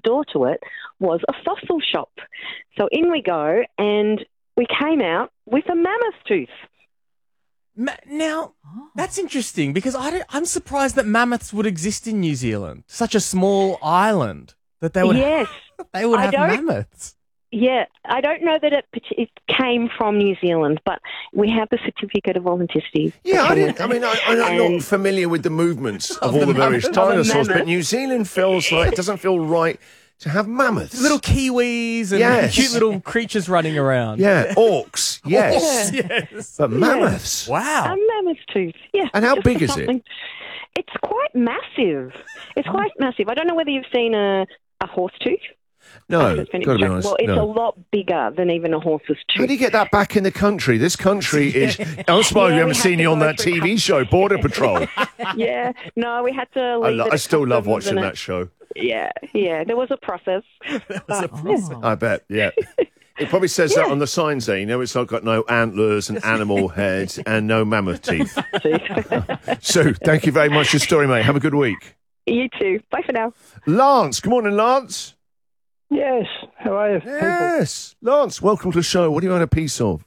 door to it was a fossil shop. So in we go, and we came out with a mammoth tooth. Now, that's interesting because I'm surprised that mammoths would exist in New Zealand, such a small island, that they would, Yes. they would have mammoths. Yeah, I don't know that it came from New Zealand, but we have the certificate of authenticity. Yeah, I'm not familiar with the movements of all the various dinosaurs, but New Zealand feels like it doesn't feel right to have mammoths. Little kiwis and cute little creatures running around. Yeah, orcs, yes. Yes. But mammoths? Wow. A mammoth tooth, yeah. And how big is it? It's quite massive. It's quite massive. I don't know whether you've seen a horse tooth. No, got to be honest. Well, it's a lot bigger than even a horse's tooth. How do you get that back in the country? This country is... I'm surprised we haven't seen you on that TV show, Border Patrol. Yeah, no, we had to leave I still love watching that show. Yeah, there was a process. I bet, yeah. It probably says that on the signs there. You know, it's like got no antlers and animal heads and no mammoth teeth. Sue, thank you very much for your story, mate. Have a good week. You too. Bye for now. Lance, good morning, Lance. Yes, how are you? Yes, Lance, welcome to the show. What do you want a piece of?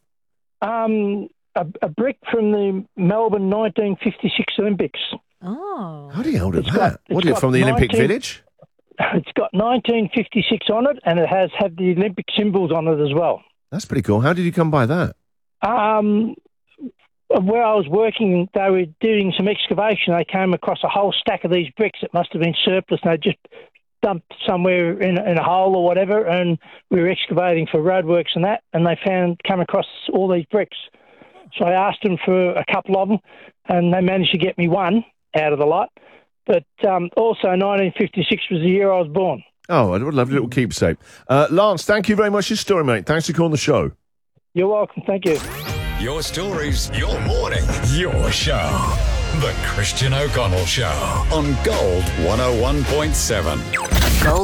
A brick from the Melbourne 1956 Olympics. Oh. How do you hold of that? What is it, from the Olympic Village? It's got 1956 on it, and it has had the Olympic symbols on it as well. That's pretty cool. How did you come by that? Where I was working, they were doing some excavation. They came across a whole stack of these bricks that must have been surplus, and they just dumped somewhere in a hole or whatever, and we were excavating for roadworks and that, and they come across all these bricks. So I asked them for a couple of them, and they managed to get me one out of the lot. But also 1956 was the year I was born. Oh, I'd love a little keepsake. Lance, thank you very much for your story, mate. Thanks for calling the show. You're welcome. Thank you. Your stories, your morning, your show. The Christian O'Connell Show on Gold 101.7. Gold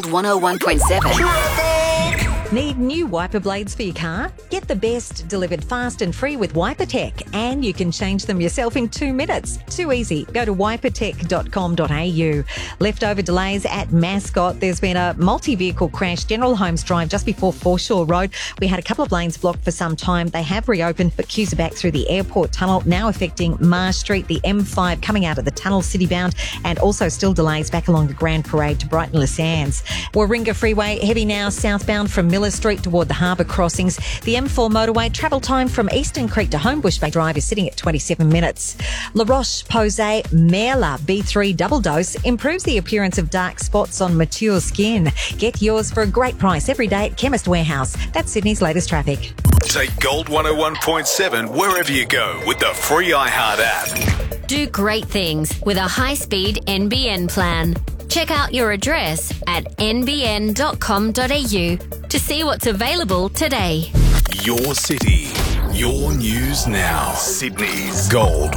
101.7. Need new wiper blades for your car? Get the best delivered fast and free with WiperTech, and you can change them yourself in 2 minutes. Too easy. Go to wipertech.com.au. Leftover delays at Mascot. There's been a multi-vehicle crash, General Holmes Drive, just before Foreshore Road. We had a couple of lanes blocked for some time. They have reopened, but queues are back through the airport tunnel, now affecting Marsh Street, the M5 coming out of the tunnel city bound, and also still delays back along the Grand Parade to Brighton Le Sands. Warringah Freeway heavy now southbound from Miller Street toward the harbour crossings. The M4 motorway travel time from Eastern Creek to Homebush Bay Drive is sitting at 27 minutes. La Roche-Posay Merla B3 double dose improves the appearance of dark spots on mature skin. Get yours for a great price every day at Chemist Warehouse. That's Sydney's latest traffic. Take Gold 101.7 wherever you go with the free iHeart app. Do great things with a high-speed NBN plan. Check out your address at nbn.com.au to see what's available today. Your city, your news now. Sydney's Gold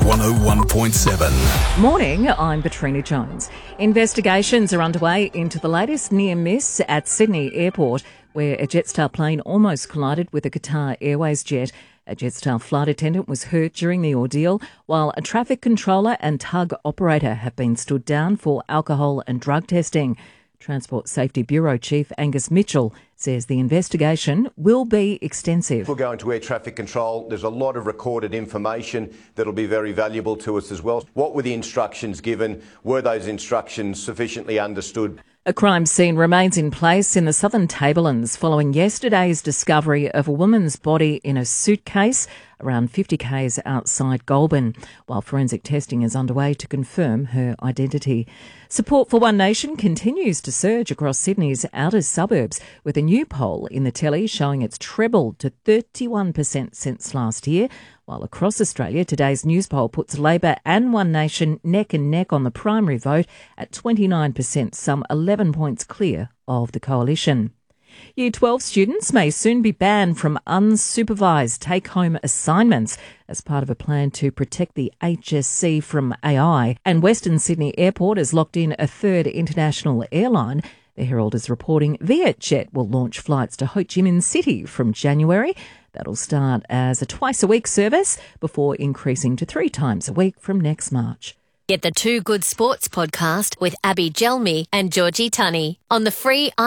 101.7. Morning, I'm Katrina Jones. Investigations are underway into the latest near miss at Sydney Airport, where a Jetstar plane almost collided with a Qatar Airways jet. A Jetstar flight attendant was hurt during the ordeal, while a traffic controller and tug operator have been stood down for alcohol and drug testing. Transport Safety Bureau Chief Angus Mitchell says the investigation will be extensive. We'll go into air traffic control. There's a lot of recorded information that'll be very valuable to us as well. What were the instructions given? Were those instructions sufficiently understood? A crime scene remains in place in the Southern Tablelands following yesterday's discovery of a woman's body in a suitcase around 50 k's outside Goulburn, while forensic testing is underway to confirm her identity. Support for One Nation continues to surge across Sydney's outer suburbs, with a new poll in the telly showing it's trebled to 31% since last year, while across Australia, today's news poll puts Labor and One Nation neck and neck on the primary vote at 29%, some 11 points clear of the coalition. Year 12 students may soon be banned from unsupervised take-home assignments as part of a plan to protect the HSC from AI. And Western Sydney Airport has locked in a third international airline. The Herald is reporting Vietjet will launch flights to Ho Chi Minh City from January. That'll start as a twice-a-week service before increasing to 3 times a week from next March. Get the Two Good Sports podcast with Abby Gelmi and Georgie Tunney on the free